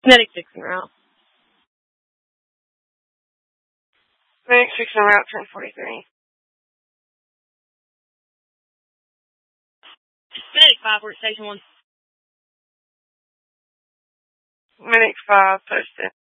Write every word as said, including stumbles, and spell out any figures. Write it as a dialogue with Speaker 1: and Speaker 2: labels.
Speaker 1: Medic six en route.
Speaker 2: Medic six en route, ten forty-three.
Speaker 1: Medic five, we're at station one.
Speaker 2: Medic five, posted.